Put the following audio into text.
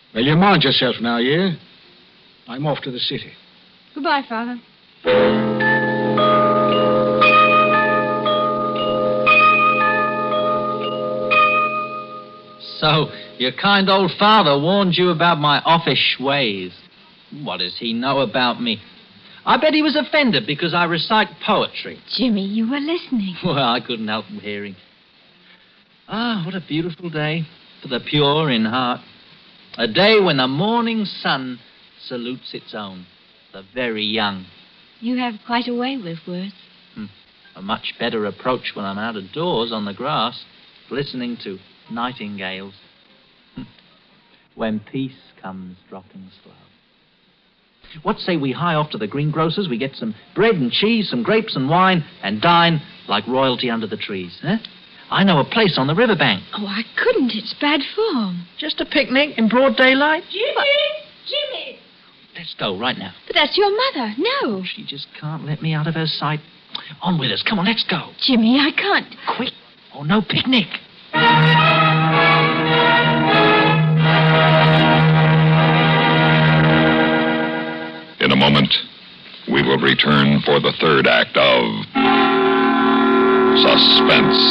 Well, you mind yourself now, yeah? I'm off to the city. Goodbye, Father. So, your kind old father warned you about my offish ways. What does he know about me? I bet he was offended because I recite poetry. Jimmy, you were listening. Well, I couldn't help hearing. Ah, what a beautiful day for the pure in heart. A day when the morning sun salutes its own, the very young. You have quite a way with words. A much better approach when I'm out of doors on the grass, listening to nightingales. When peace comes dropping slow. What say we hie off to the greengrocer's, we get some bread and cheese, some grapes and wine, and dine like royalty under the trees, eh? I know a place on the riverbank. Oh, I couldn't. It's bad form. Just a picnic in broad daylight? Jimmy! Let's go right now. But that's your mother. No. She just can't let me out of her sight. On with us. Come on, let's go. Jimmy, I can't. Quick. Oh, no picnic. In a moment, we will return for the third act of Suspense.